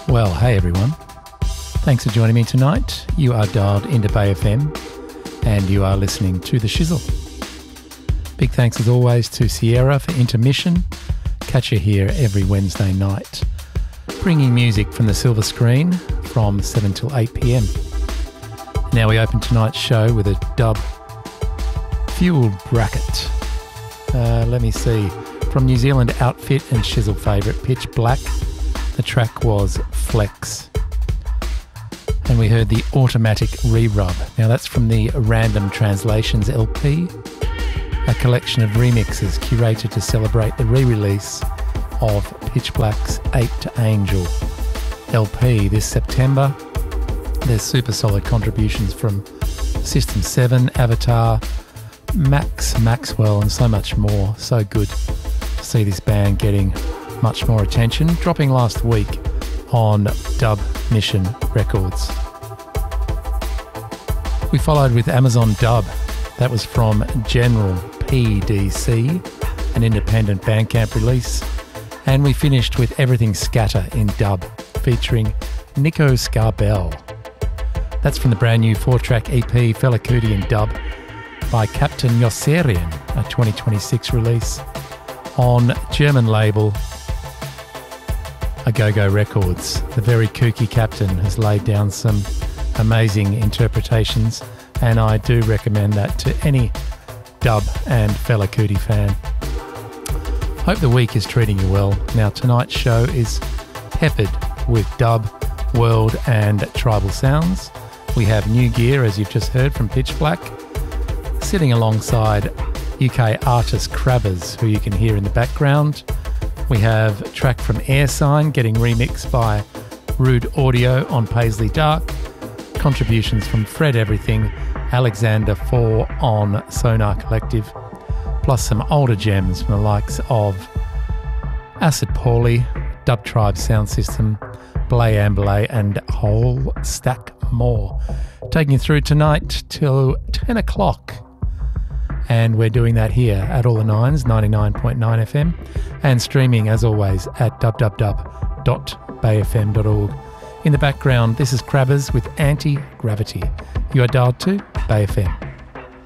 Well, hey everyone. Thanks for joining me tonight. You are dialed into Bay FM and you are listening to The Shizzle. Big thanks as always to Sierra for intermission. Catch her here every Wednesday night, bringing music from the silver screen from 7 till 8 p.m. Now we open tonight's show with a dub fueled bracket. Let me see. From New Zealand outfit and Shizzle favourite Pitch Black, the track was Flex. And we heard the Automatic Re-Rub. Now that's from the Random Translations LP, a collection of remixes curated to celebrate the re-release of Pitch Black's Ape to Angel LP this September. There's super solid contributions from System 7, Avatar, Max Maxwell and so much more. So good to see this band getting much more attention, dropping last week on Dub Mission Records. We followed with Amazon Dub. That was from General PDC, an independent Bandcamp release. And we finished with Everything Scatter in Dub, featuring Nico Scarbell. That's from the brand new 4-track EP Fela Kuti in Dub by Captain Yossarian, a 2026 release on German label Agogo Records. The very kooky Captain has laid down some amazing interpretations, and I do recommend that to any Dub and Fela Kuti fan. Hope the week is treating you well. Now tonight's show is peppered with dub, world and tribal sounds. We have new gear, as you've just heard, from Pitch Black, sitting alongside UK artist Crabbers, who you can hear in the background. We have a track from Airsign getting remixed by Rude Audio on Paisley Dark, contributions from Fred Everything, Alexander 4 on Sonar Collective, plus some older gems from the likes of Acid Paulie, Dub Tribe Sound System, Blay Amblay and a whole stack more. Taking you through tonight till 10 o'clock. And we're doing that here at All the Nines, 99.9 FM, and streaming as always at www.bayfm.org. In the background, this is Crabbers with Anti-Gravity. You are dialed to Bay FM.